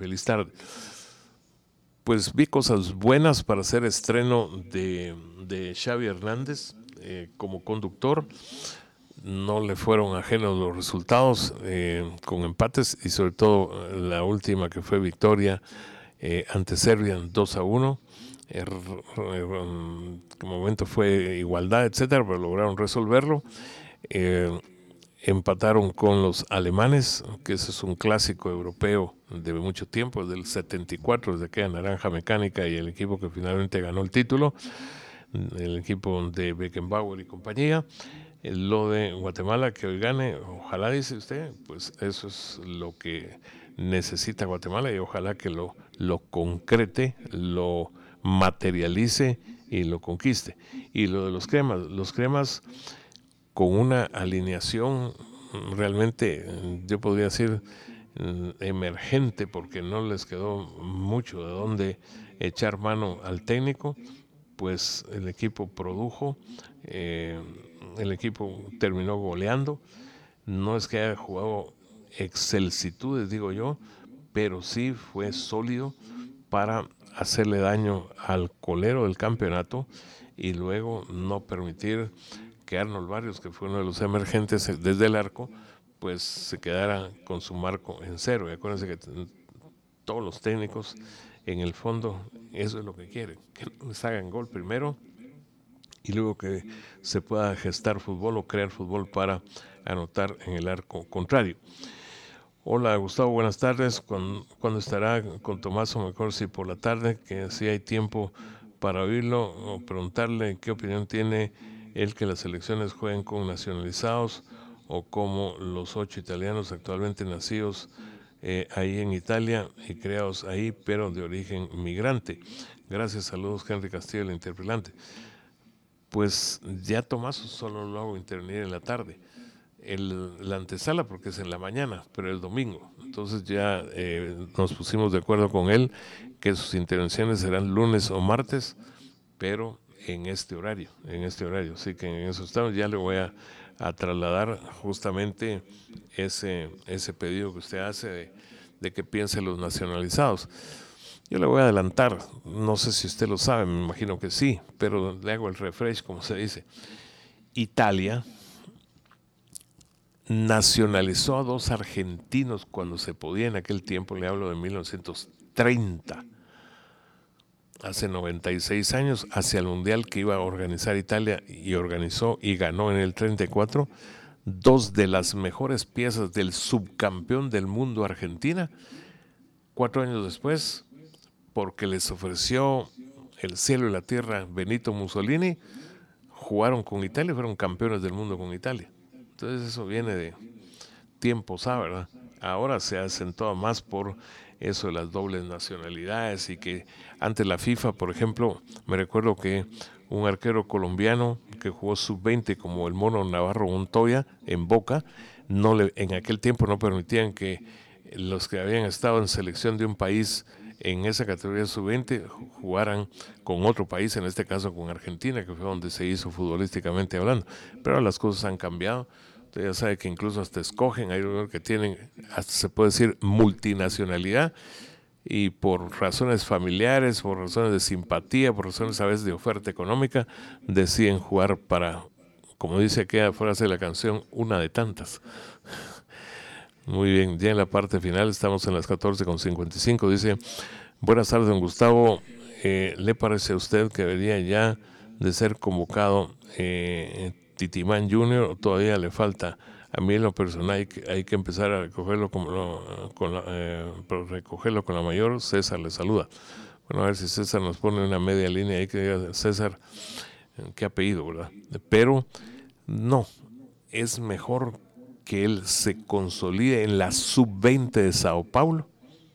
feliz tarde. Pues vi cosas buenas para hacer estreno de Xavi Hernández como conductor. No le fueron ajenos los resultados con empates y sobre todo la última que fue victoria ante Serbia 2-1. En momento fue igualdad, etcétera, pero lograron resolverlo. Empataron con los alemanes, que ese es un clásico europeo de mucho tiempo, del 74, desde aquella naranja mecánica y el equipo que finalmente ganó el título, el equipo de Beckenbauer y compañía. Lo de Guatemala, que hoy gane, ojalá, dice usted, pues eso es lo que necesita Guatemala y ojalá que lo concrete, lo materialice y lo conquiste. Y lo de los cremas con una alineación realmente, yo podría decir, emergente, porque no les quedó mucho de dónde echar mano al técnico, pues el equipo produjo, el equipo terminó goleando. No es que haya jugado excelsitudes, digo yo, pero sí fue sólido para hacerle daño al colero del campeonato y luego no permitir que Arnold Barrios, que fue uno de los emergentes desde el arco, pues se quedara con su marco en cero. Y acuérdense que todos los técnicos, en el fondo, eso es lo que quieren, que les hagan gol primero y luego que se pueda gestar fútbol o crear fútbol para anotar en el arco contrario. Hola Gustavo, buenas tardes. ¿Cuándo estará con Tomás o mejor si por la tarde, que si hay tiempo para oírlo o preguntarle qué opinión tiene él que las elecciones jueguen con nacionalizados o como los 8 italianos actualmente nacidos ahí en Italia y creados ahí, pero de origen migrante? Gracias, saludos, Henry Castillo, el interpelante. Pues ya Tomás solo lo hago intervenir en la tarde. La antesala porque es en la mañana, pero el domingo. Entonces ya nos pusimos de acuerdo con él que sus intervenciones serán lunes o martes, pero en este horario. Así que en eso estamos. Ya le voy a trasladar justamente ese pedido que usted hace de que piense los nacionalizados. Yo le voy a adelantar, no sé si usted lo sabe, me imagino que sí, pero le hago el refresh, como se dice. Italia nacionalizó a 2 argentinos cuando se podía en aquel tiempo, le hablo de 1930, hace 96 años, hacia el Mundial que iba a organizar Italia y organizó y ganó en el 34, 2 de las mejores piezas del subcampeón del mundo Argentina, 4 años después, porque les ofreció el cielo y la tierra Benito Mussolini, jugaron con Italia y fueron campeones del mundo con Italia. Entonces eso viene de tiempos, ¿verdad? Ahora se ha acentuado más por eso de las dobles nacionalidades y que ante la FIFA, por ejemplo, me recuerdo que un arquero colombiano que jugó sub-20 como el Mono Navarro Montoya en Boca, en aquel tiempo no permitían que los que habían estado en selección de un país en esa categoría sub-20 jugaran con otro país, en este caso con Argentina, que fue donde se hizo futbolísticamente hablando. Pero las cosas han cambiado. Usted ya sabe que incluso hasta escogen, hay lugares que tienen, hasta se puede decir, multinacionalidad, y por razones familiares, por razones de simpatía, por razones a veces de oferta económica, deciden jugar para, como dice aquella frase de la canción, una de tantas. Muy bien, ya en la parte final estamos en las 14:55. Dice, buenas tardes, don Gustavo. ¿Le parece a usted que debería ya de ser convocado Titimán Jr. o todavía le falta? A mí en lo personal hay que empezar a recogerlo recogerlo con la mayor. César le saluda. Bueno, a ver si César nos pone una media línea ahí que diga, César, qué apellido, ¿verdad? Pero no, es mejor que él se consolide en la sub-20 de Sao Paulo,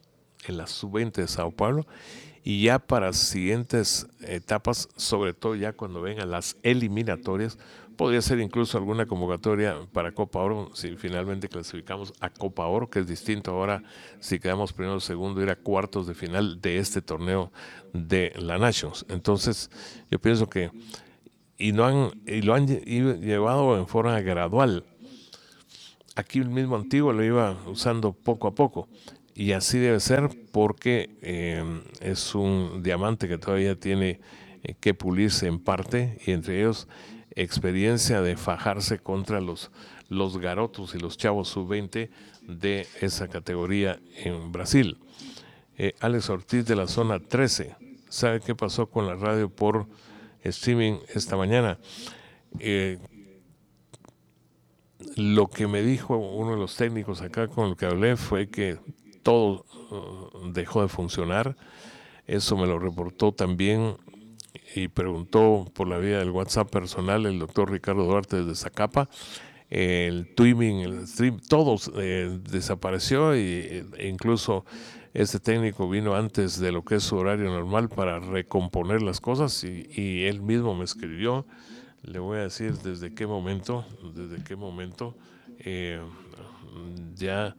y ya para siguientes etapas, sobre todo ya cuando vengan las eliminatorias, podría ser incluso alguna convocatoria para Copa Oro, si finalmente clasificamos a Copa Oro, que es distinto ahora si quedamos primero o segundo, ir a cuartos de final de este torneo de la Nations. Entonces, yo pienso que lo han llevado en forma gradual. Aquí el mismo Antiguo lo iba usando poco a poco y así debe ser, porque es un diamante que todavía tiene que pulirse en parte, y entre ellos experiencia de fajarse contra los garotos y los chavos sub-20 de esa categoría en Brasil. Alex Ortiz de la zona 13, ¿sabe qué pasó con la radio por streaming esta mañana? Lo que me dijo uno de los técnicos acá con el que hablé fue que todo dejó de funcionar. Eso me lo reportó también y preguntó por la vía del WhatsApp personal el doctor Ricardo Duarte desde Zacapa. El tweaming, el stream, todo desapareció, e incluso este técnico vino antes de lo que es su horario normal para recomponer las cosas, y él mismo me escribió. Le voy a decir desde qué momento ya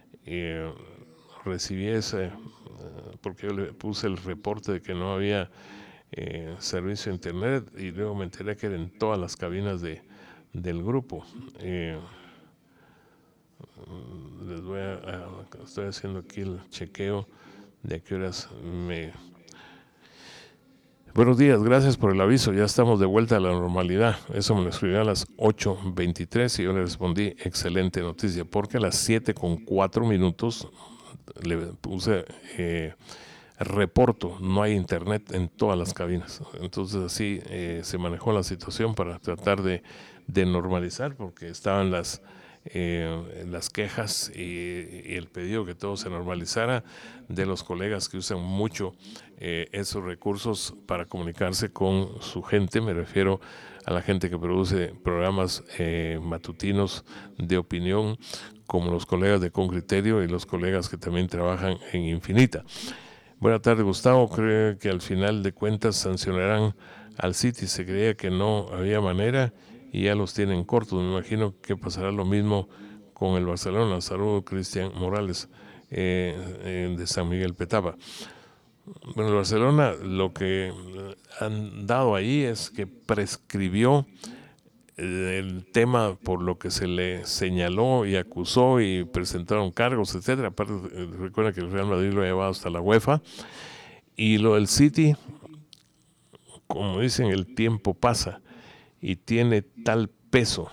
recibí ese, porque yo le puse el reporte de que no había servicio de internet, y luego me enteré que era en todas las cabinas del grupo. Estoy haciendo aquí el chequeo de a qué horas me... Buenos días, gracias por el aviso, ya estamos de vuelta a la normalidad. Eso me lo escribió a las 8:23 y yo le respondí, excelente noticia, porque a las 7:04 le puse reporto, no hay internet en todas las cabinas. Entonces así se manejó la situación para tratar de normalizar, porque estaban las quejas y el pedido que todo se normalizara de los colegas que usan mucho esos recursos para comunicarse con su gente. Me refiero a la gente que produce programas matutinos de opinión, como los colegas de Con Criterio y los colegas que también trabajan en Infinita. Buenas tardes, Gustavo. Creo que al final de cuentas sancionarán al City. Se creía que no había manera y ya los tienen cortos. Me imagino que pasará lo mismo con el Barcelona. Saludos, Cristian Morales, de San Miguel Petapa. Bueno, el Barcelona, lo que han dado ahí es que prescribió el tema por lo que se le señaló y acusó y presentaron cargos, etcétera. Aparte, recuerda que el Real Madrid lo ha llevado hasta la UEFA. Y lo del City, como dicen, el tiempo pasa y tiene tal peso,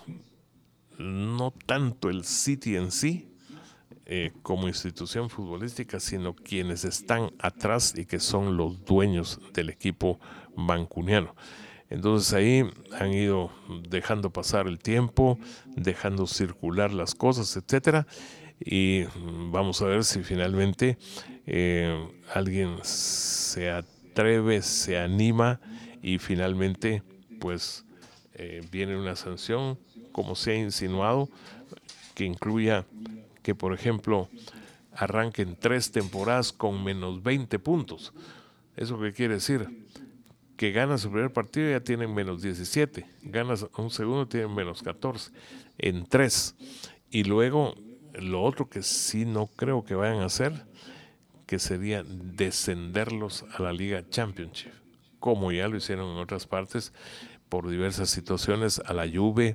no tanto el City en sí como institución futbolística, sino quienes están atrás y que son los dueños del equipo mancuniano. Entonces ahí han ido dejando pasar el tiempo, dejando circular las cosas, etcétera, y vamos a ver si finalmente alguien se atreve, se anima y finalmente pues viene una sanción, como se ha insinuado, que incluya que, por ejemplo, arranquen 3 temporadas con menos 20 puntos. ¿Eso qué quiere decir? Que ganas el primer partido ya tienen menos 17, ganas un segundo tienen menos 14, en 3. Y luego, lo otro que sí no creo que vayan a hacer, que sería descenderlos a la Liga Championship, como ya lo hicieron en otras partes, por diversas situaciones, a la Juve,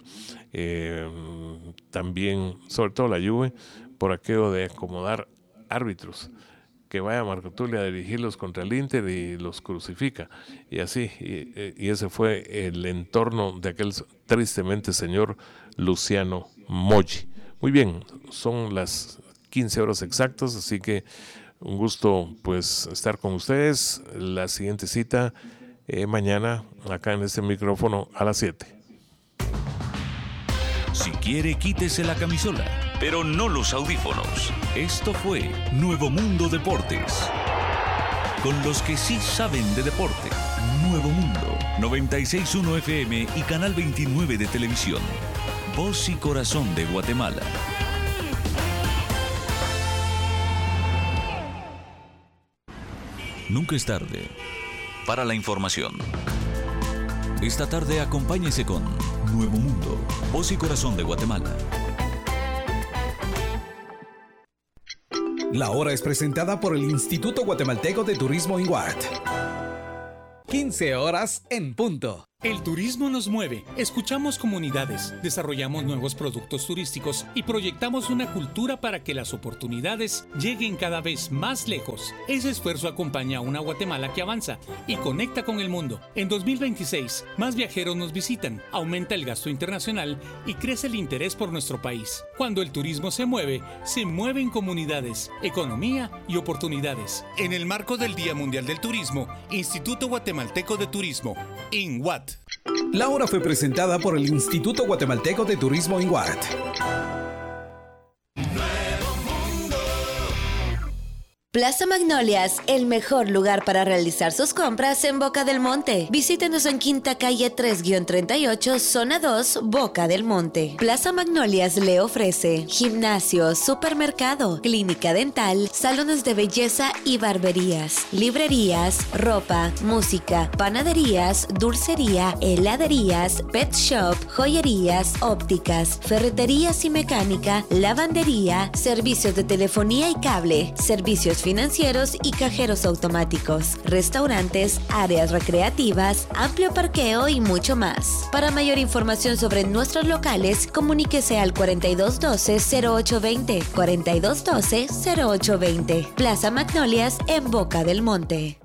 también, sobre todo la Juve, por aquello de acomodar árbitros, que vaya Marco Tulio a dirigirlos contra el Inter y los crucifica, y así, y ese fue el entorno de aquel tristemente señor Luciano Moggi. Muy bien, son las 15 horas exactas, así que un gusto pues estar con ustedes. La siguiente cita mañana acá en este micrófono a las 7. Si quiere, quítese la camisola, pero no los audífonos. Esto fue Nuevo Mundo Deportes, con los que sí saben de deporte. Nuevo Mundo, 96.1 FM y Canal 29 de televisión. Voz y corazón de Guatemala. Nunca es tarde para la información. Esta tarde acompáñese con Nuevo Mundo, Voz y Corazón de Guatemala. La hora es presentada por el Instituto Guatemalteco de Turismo INGUAT. 15 horas en punto. El turismo nos mueve, escuchamos comunidades, desarrollamos nuevos productos turísticos y proyectamos una cultura para que las oportunidades lleguen cada vez más lejos. Ese esfuerzo acompaña a una Guatemala que avanza y conecta con el mundo. En 2026, más viajeros nos visitan, aumenta el gasto internacional y crece el interés por nuestro país. Cuando el turismo se mueven comunidades, economía y oportunidades. En el marco del Día Mundial del Turismo, Instituto Guatemalteco de Turismo, INGUAT. La hora fue presentada por el Instituto Guatemalteco de Turismo INGUAT. Plaza Magnolias, el mejor lugar para realizar sus compras en Boca del Monte. Visítenos en Quinta Calle 3-38, Zona 2, Boca del Monte. Plaza Magnolias le ofrece gimnasio, supermercado, clínica dental, salones de belleza y barberías, librerías, ropa, música, panaderías, dulcería, heladerías, pet shop, joyerías, ópticas, ferreterías y mecánica, lavandería, servicios de telefonía y cable, servicios financieros y cajeros automáticos, restaurantes, áreas recreativas, amplio parqueo y mucho más. Para mayor información sobre nuestros locales, comuníquese al 4212-0820, 4212-0820. Plaza Magnolias en Boca del Monte.